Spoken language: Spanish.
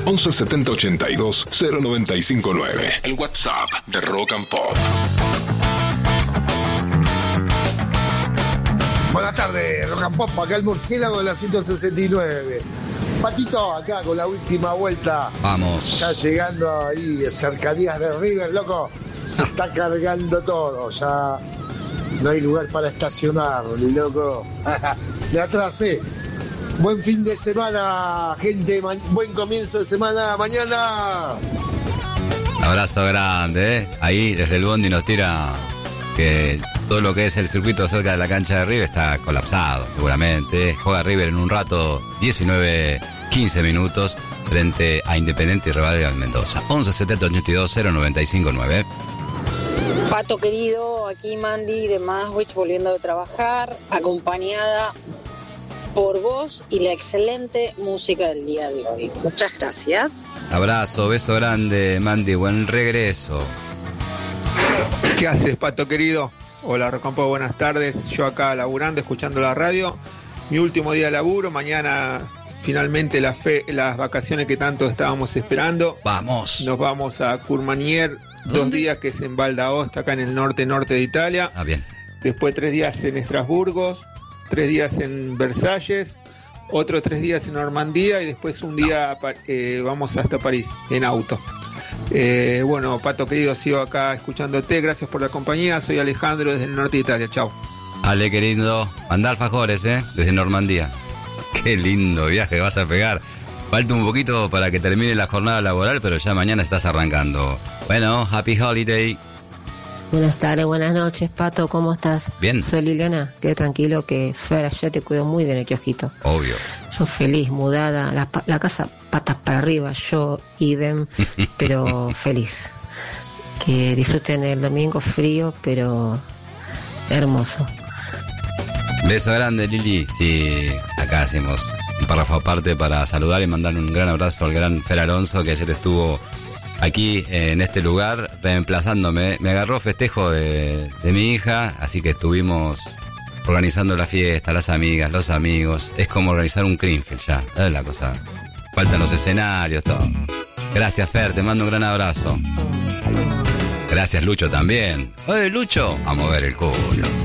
11 70 82 0959. El WhatsApp de Rock and Pop. Buenas tardes, Rock and Pop, acá el murciélago de la 169. Patito, acá con la última vuelta. Vamos. Ya llegando ahí, cercanías de River, loco. Se está cargando todo, ya no hay lugar para estacionar, ni loco. Me atrasé. Buen fin de semana, gente. Buen comienzo de semana. Mañana. Abrazo grande, ¿eh? Ahí desde el Bondi nos tira que todo lo que es el circuito cerca de la cancha de River está colapsado, seguramente. Juega River en un rato, 19-15 minutos, frente a Independiente y Rivadavia Mendoza. 11 70 82 0959. Pato querido, aquí Mandy de Maswich volviendo de trabajar, acompañada por vos y la excelente música del día de hoy. Muchas gracias. Abrazo, beso grande, Mandy, buen regreso. ¿Qué haces, Pato querido? Hola, Rocampo, buenas tardes. Yo acá laburando, escuchando la radio. Mi último día de laburo, mañana finalmente las vacaciones que tanto estábamos esperando. Vamos. Nos vamos a Courmayeur, 2 días, que es en Val d'Aosta, acá en el norte de Italia. Ah, bien. Después 3 días en Estrasburgo, 3 días en Versalles, otros 3 días en Normandía y después un día vamos hasta París en auto. Bueno, Pato querido, sigo acá escuchándote. Gracias por la compañía. Soy Alejandro desde el norte de Italia. Chao. Ale, querido, mandá alfajores, desde Normandía. Qué lindo viaje vas a pegar. Falta un poquito para que termine la jornada laboral, pero ya mañana estás arrancando. Bueno, happy holiday. Buenas tardes, buenas noches, Pato, ¿cómo estás? Bien. Soy Liliana, quede tranquilo que Fer allá te cuido muy bien el kiosquito. Obvio. Yo feliz, mudada, la casa patas para arriba, yo idem, pero feliz. Que disfruten el domingo frío, pero hermoso. Beso grande, Lili. Sí, acá hacemos un párrafo aparte para saludar y mandarle un gran abrazo al gran Fer Alonso, que ayer estuvo aquí en este lugar reemplazándome. Me agarró festejo de mi hija, así que estuvimos organizando la fiesta, las amigas, los amigos. Es como organizar un Greenfield ya, es la cosa. Faltan los escenarios, todo. Gracias, Fer, te mando un gran abrazo. Gracias, Lucho, también. Oye, Lucho, a mover el culo.